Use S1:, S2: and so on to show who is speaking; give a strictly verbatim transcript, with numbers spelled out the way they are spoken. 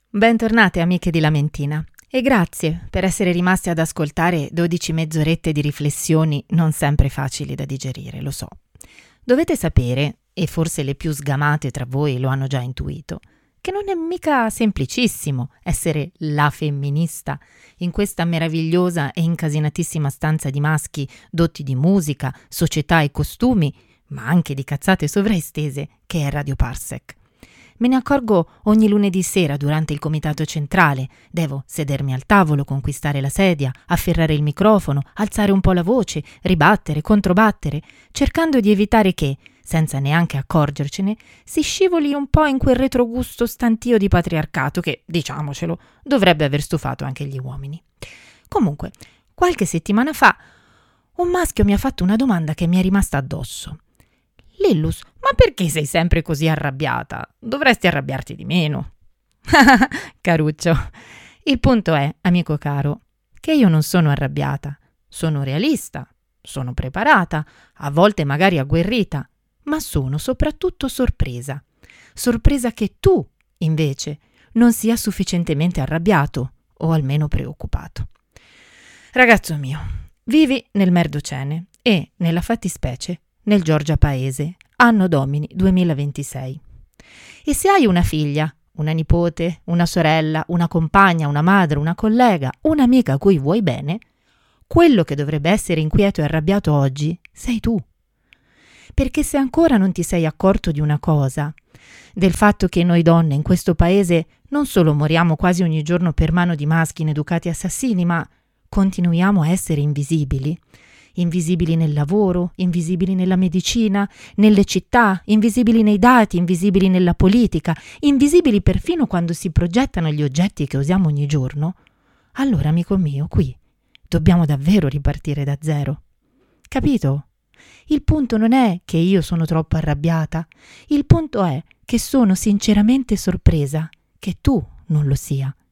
S1: Bentornate amiche di Lamentina e grazie per essere rimasti ad ascoltare dodici mezz'orette di riflessioni non sempre facili da digerire, lo so. Dovete sapere, e forse le più sgamate tra voi lo hanno già intuito, che non è mica semplicissimo essere la femminista in questa meravigliosa e incasinatissima stanza di maschi dotti di musica, società e costumi, ma anche di cazzate sovraestese che è Radio Parsec. Me ne accorgo ogni lunedì sera durante il comitato centrale. Devo sedermi al tavolo, conquistare la sedia, afferrare il microfono, alzare un po' la voce, ribattere, controbattere, cercando di evitare che, senza neanche accorgercene, si scivoli un po' in quel retrogusto stantio di patriarcato che, diciamocelo, dovrebbe aver stufato anche gli uomini. Comunque, qualche settimana fa, un maschio mi ha fatto una domanda che mi è rimasta addosso. Lillus, ma perché sei sempre così arrabbiata? Dovresti arrabbiarti di meno. Caruccio, il punto è, amico caro, che io non sono arrabbiata. Sono realista, sono preparata, a volte magari agguerrita, ma sono soprattutto sorpresa. Sorpresa che tu, invece, non sia sufficientemente arrabbiato o almeno preoccupato. Ragazzo mio, vivi nel Merdocene e, nella fattispecie, nel Giorgia Paese, anno domini duemilaventisei. E se hai una figlia, una nipote, una sorella, una compagna, una madre, una collega, un'amica a cui vuoi bene, quello che dovrebbe essere inquieto e arrabbiato oggi sei tu. Perché se ancora non ti sei accorto di una cosa, del fatto che noi donne in questo paese non solo moriamo quasi ogni giorno per mano di maschi ineducati assassini, ma continuiamo a essere invisibili, invisibili nel lavoro, invisibili nella medicina, nelle città, invisibili nei dati, invisibili nella politica, invisibili perfino quando si progettano gli oggetti che usiamo ogni giorno, allora, amico mio, qui dobbiamo davvero ripartire da zero. Capito? Il punto non è che io sono troppo arrabbiata, il punto è che sono sinceramente sorpresa che tu non lo sia.